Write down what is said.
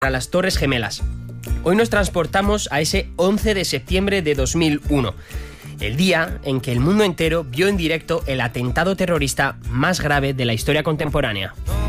a las Torres Gemelas. Hoy nos transportamos a ese 11 de septiembre de 2001, el día en que el mundo entero vio en directo el atentado terrorista más grave de la historia contemporánea.